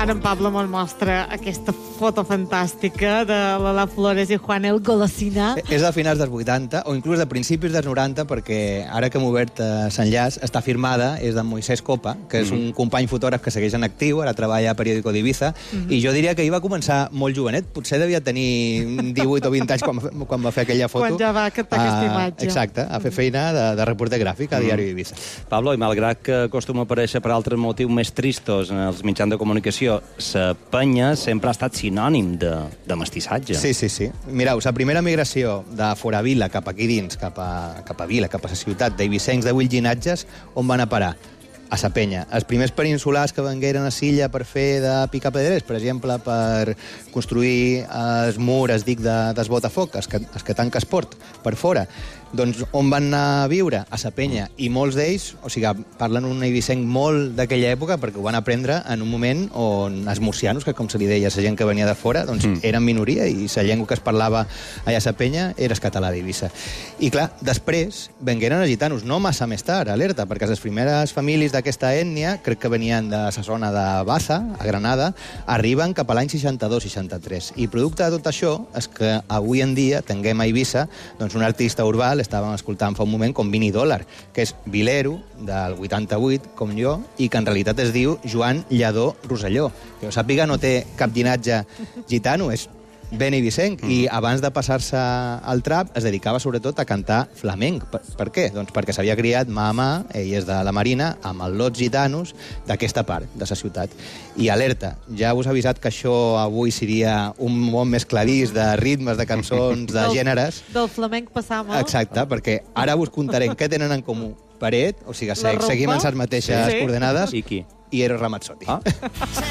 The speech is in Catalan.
Ara en Pablo me'l mostra aquesta foto fantàstica de Lola Flores i Juan el Golosina. És de finals dels 80, o inclús de principis dels 90, perquè ara que hem obert Sant Llàs, està firmada, és d'en Moisés Copa, que és un company fotògraf que segueix en actiu, ara treballa a Periódico d'Ibiza, i jo diria que hi va començar molt jovenet, potser devia tenir 18 o 20 anys quan va fer aquella foto. Quan ja va captar aquesta imatge. Exacte, a fer feina de reporter gràfic a Diari d'Ibiza. Pablo, i malgrat que acostuma a aparèixer per altres motius més tristos en els mitjans de comunicació, la penya sempre ha estat sinònim de mestissatge. Sí. Mireu, la primera migració de fora vila cap aquí dins, cap a vila, cap a la ciutat d'eivissencs de 8 llinatges, on van a parar? A la penya. Els primers peninsulars que vengueren a Silla per fer de picar pedrers, per exemple, per construir el mur, es dic, des Botafoc, els que tanca esport, per fora. Doncs on van anar a viure? A la penya. I molts d'ells, o sigui, parlen un eivissenc molt d'aquella època perquè ho van aprendre en un moment on els murcianos, que com se li deia, la gent que venia de fora, doncs eren minoria i la llengua que es parlava allà a la penya era el català d'Eivissa. I clar, després vengueren els gitanos, no massa més tard, alerta, perquè les primeres famílies d'aquesta ètnia, crec que venien de la zona de Baza, a Granada, arriben cap a l'any 62-63. I producte de tot això és que avui en dia tinguem a Eivissa doncs, un artista urbà, l'estàvem escoltant fa un moment, com Vini Dòlar, que és vilero, del 88, com jo, i que en realitat es diu Joan Lladó Rosselló. Que jo sàpiga, no té cap llinatge gitano, és ben eivissenc, i abans de passar-se al trap es dedicava sobretot a cantar flamenc. Per què? Doncs perquè s'havia criat mà a mà, ell és de la Marina, amb els lots gitanos d'aquesta part de la ciutat. I alerta, ja us he avisat que això avui seria un món més clarís de ritmes, de cançons, de gèneres. Del flamenc passàvem. Exacte, perquè ara us contarem què tenen en comú Paret, o sigui, seguim en les mateixes coordenades, i qui? i Eros Ramazzotti.